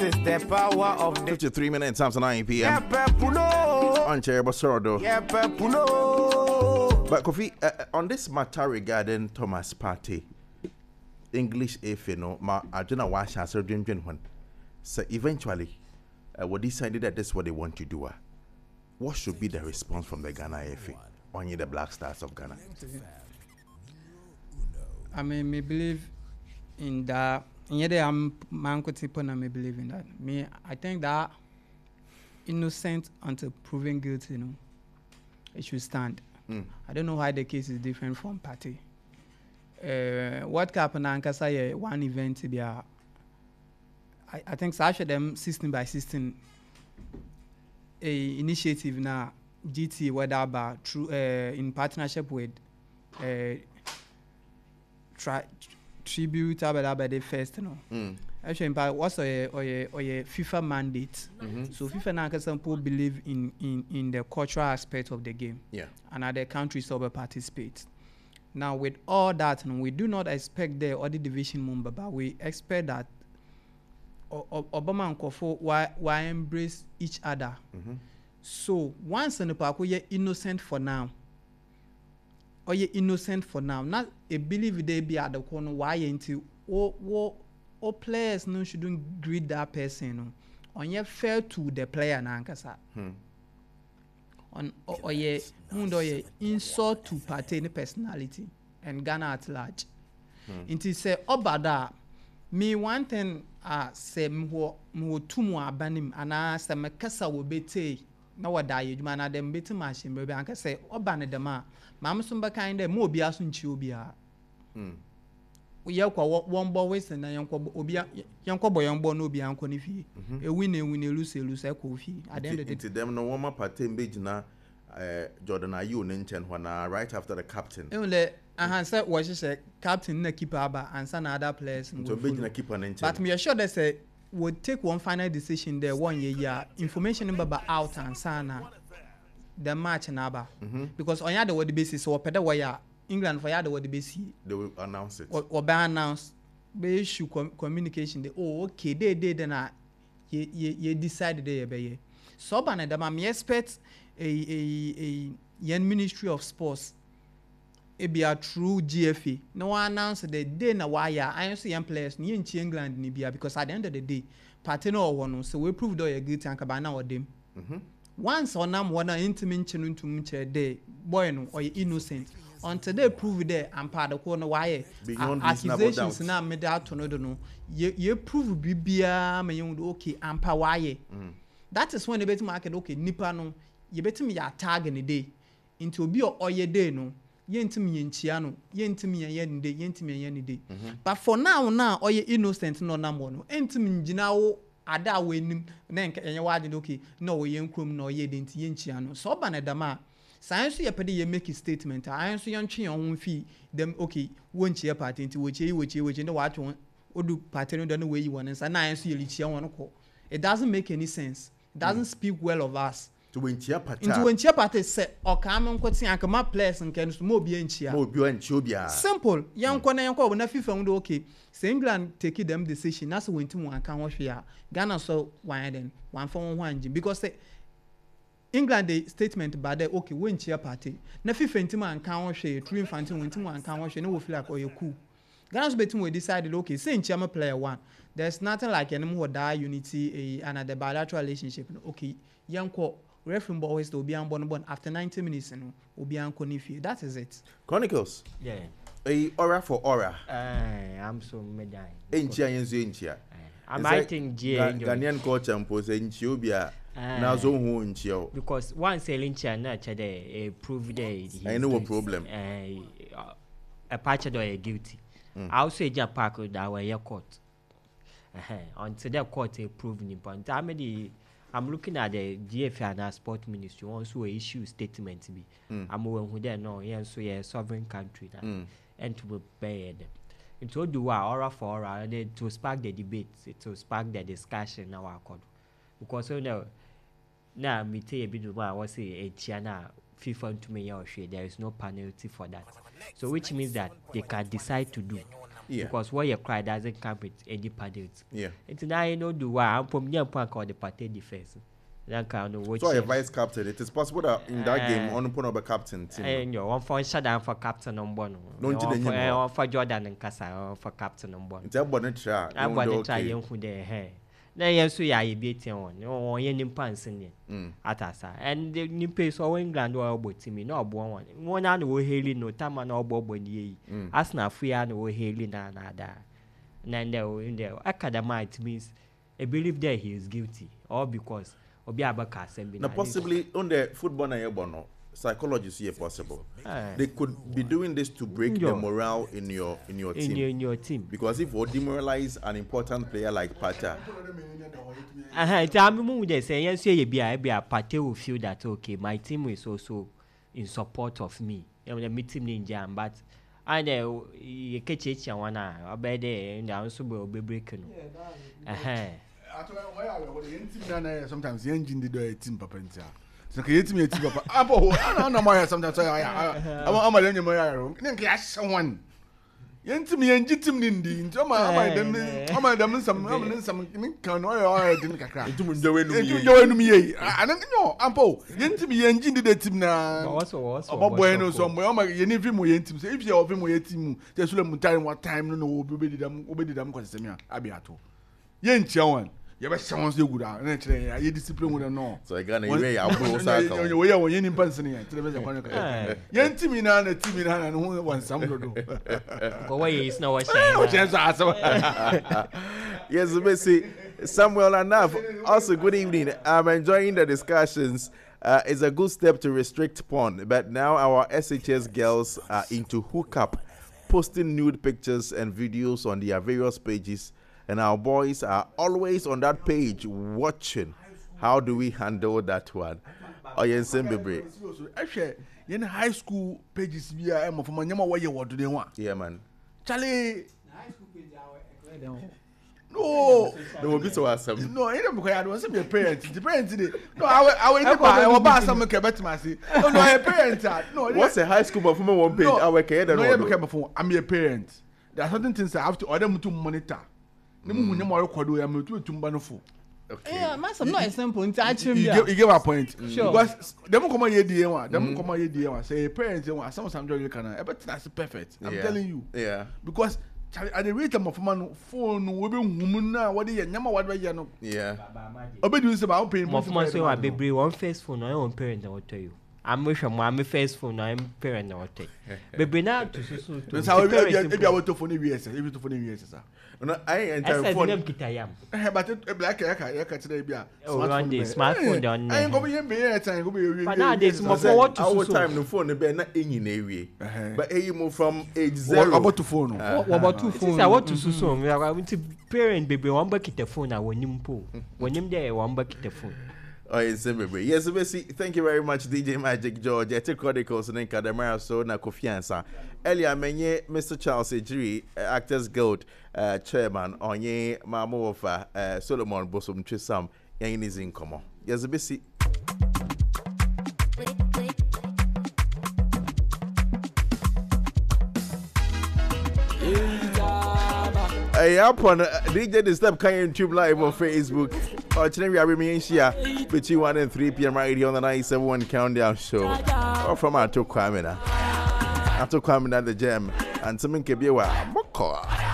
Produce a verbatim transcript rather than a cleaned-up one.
Is the power of the fifty-three minutes after nine p.m. on Cherry Basordo. But Kofi, uh, on this matter regarding Thomas Partey, English if you know, ma I don't know why I said one. So eventually, uh, we decided that this is what they want to do. Uh, what should be the response from the Ghana F A on the Black Stars of Ghana? I mean, me believe in that. Yeah, I'm man and I may believe in that. Me, I think that innocent until proven guilty, you know, it should stand. Mm. I don't know why the case is different from Partey. Uh, what happened in Ankasa, one event to be a, I, I think Sasha them sixteen by sixteen a initiative now G T whatever through uh, in partnership with uh, try. Tribute about the first, you know. Mm. Actually, but what's a or a or a FIFA mandate? Mm-hmm. So FIFA now can people believe in, in in the cultural aspect of the game. Yeah. And other countries also participate. Now with all that, you know, we do not expect the other division member, but we expect that Obama and Kofo why why embrace each other. Mm-hmm. So once in the park we are innocent for now. Or you innocent for now. Not a believe they be at the corner why into or or or players no shouldn't greet that person. No. On your fair to the player na ankasa. Hmm. On or ye mundo ye insult to Partey personality and Ghana at large. Hmm. Inti say obada me one thing ah say mo mo tumu abanim ana say me kasa wo bete na wada ye djuma na dem beti machine be anka say oba ne dem a mam so be kan dem mo obi aso nchi obi a mm ye kwa won bo we na yenkwo obi yenkwo bo yonbo na obi anko ne fie e win e win e lose e lose e ko fie at the end of the day dem no won ma Partey mbe gina eh Jordan Ayew ne nchen ho na right after the captain e le ahan say wo hye captain na keeper aba ansa na other players so be gina keeper ne nchen but me sure that say would take one final decision there one year year information about out and sana the match and aba mm-hmm. Because on the word basis or peda wire England for the word basis they will announce it or, or be announced be issue com- communication they oh okay they they then uh, you, you, you decide they be so ban them am expect a a a young ministry of sports it be a true G F A. No one announced the day na wire. I see young players ni in England ni bia because at the end of the day, Partey no one so we prove that you guilty and kabana or them. Once on them one intimate chinu to mche day boy no or innocent. Until they prove there and part of corner wire accusations na made out to no no. You you prove bibia me you okay and pa wire. That is when the bet market okay nipa no you bet me ya tag in the day into be or ye day no. Yentimi yenchia no yentimi yen de yentimi yen de but for now now oye innocent no number no entimi ngina wo ada wenim na enye wade okay no we yenkrom no ye de nti yenchia no so ba na dama science ye pede ye make statement I so yentwe yon fi dem okay wonchia party nti wochie wochie wochie no watwe odu party no no we yi won nsa na so ye lichia won ko it doesn't make any sense it doesn't mm. speak well of us. To wenchia Partey into wenchia Partey say o ka am nkwoti anka ma players nkan so mo obi enchia mo obi enchia obi a simple yanko na yanko na FIFA ndo okay say England take them decision na so wenti mu anka ho hwe a Ghana so wan den wan fa won ho anje because say England the statement ba there okay wenchia Partey na FIFA ntim anka ho hwe true infantile wenti mu anka ho hwe na wo feel like oye cool Ghana so betim we decided okay say enchia ma player one there's nothing like any more that unity and the bilateral relationship okay yanko referee ball always to be on born born after ninety minutes and will be on Konifie. That is it. Chronicles. Yeah. A aura for aura. Uh, I'm so medai. Enchia yenzu enchia. I'm writing G. Ghanaian coach and pose enchiobia. Now so who enchio. Because once a lincha nature they prove they. I know a problem. Uh, a patch of a guilty. I also a park with our year court. Uh-huh. Until the court a proven point. I mean I'm looking at the G F A and our sport ministry also issue statement to be. Mm. I'm who there no, yeah, so yeah, sovereign country now, mm. and to be paid. It will do our aura for aura, and to spark the debate, to spark the discussion now our code. Because so now, now me tell you a bit of what I was saying, a China FIFA to me or share. There is no penalty for that. So which means that they can decide to do. Yeah. Because what you cry doesn't come with any penalty. Yeah. It's now you know do what I'm from near point called the party defense. Then kind of watch. So a vice captain, it is possible that in that Uh, game, on upon a captain team. And you one for shut down for captain on one. No, One didn't for you eh, know? one for Jordan and Casa for captain on one. It's a bonnet try. I want to try young who they hair. Then you see I beat one. No, you need pants in it. Mm. Atasa. And the new pace or England or about to me, no one. One and we hailing no time and all bob when ye. As now free and we hailing another. And then in the academite means I believe that he is guilty or because Obi Abaka assembly. Now, possibly on the football na bono, psychologists here possible. Eh. They could be doing this to break Yeah. the morale in your in your in team. your, in your team. Because if you demoralize an important player like Pacha, Uh-huh. Tell me they say yes, you be a be a party will feel that okay, my team is also in support of me. You know, the meeting in jam, but I know you catch it one I bet there and also will be breaking. Uh-huh. Sometimes the engine did a team papa. So can you tell me a team papa? Apo, I don't know why sometimes I I'm a young man. Then cash someone. Yenti mi enji tim nindi nti o ma ma dem o ma dem nsam o ma nsam mi kan o ya dem kakra into munjawe no entu njawe no mi yi anan no ampo yenti mi enji ndi de tim na What's what's o boy no so mo o ma ye ni fi mo yenti so if you of mo yenti mu te sule mu time what time no no obi di dam obi di dam ko sesemi a abi ato ye ntia wan ye be se won so gura na kire ya ye discipline wo no so I gonna you ya bro saka. we ya won ye ni panse ne ya tire be se kwan ka yenti mi na na tim mi na na no wan sam do do go away is no what o chance asem Yes, Messi, Samuel Enough. Also, good evening. I'm enjoying the discussions. Uh, it's a good step to restrict porn, but now our S H S girls are into hookup, posting nude pictures and videos on their various pages, and our boys are always on that page watching. How do we handle that one? Oh, yes, Baby. Actually, in high school pages, we are from a nyama way what do they want? Yeah, man. Charlie, No. no, There will be so awesome. no, I don't because I don't see my parents. The parents did no, I will, I will never, I will buy some kebet masi. No, no, my parents are no. What's a high school performer one page? No, I work here. no, no, before I'm your parent. There are certain things I have to order to monitor. No, no, no, more kwado. I'm to to mbanofo. Okay. Yeah, man, some not example. Into actually, You get, you get my point. Sure. Because them come here the one, them come here the one. Say parents, they want some some you can. Everything that's perfect. I'm Yeah. telling you. Yeah. Because at the rate of man phone, we be woman now. What do you number? What do you know? Yeah. Obe do say about paying. More for say what baby one face phone I own parent I will tell you. I'm wish I'm my face phone I'm parent I will tell you. Baby now to so so. That's how if you are to phone years, if you to phone years, sir. No, I ain't I said entire phone. them kitayam. Eh, but a black hair, hair cut today be a Oh, one day, smartphone down I there. ain't going to be here time. Go be. But nowadays, more So for what to our so. time no phone no be na enyi na ewie. Uh-huh. But hey, you move from age What zero. about the phone? What, what about two It phones? is I want to so so. We are going to parent baby one bucket the phone. I want him po. When him there one bucket the phone. Oh, yes, baby. Yes, Bessie. Thank you very much, D J Magic George. Ethic Chronicles and Kadamara so na Kofiansa. Earlier, menye Mister Charles Ejiri, uh, Actors Guild uh, chairman, onye Mamo of uh, Solomon Bosom Trisam, yang is in common. Yes, Bessie. Hey, up on uh, D J The Step can YouTube live on Facebook. Or today we are remaining here between one and three p.m. right here on the ninety-seven point one Countdown Show. Or from Ato Kwamina. Ato Kwamina the Gem. And something can be a moko.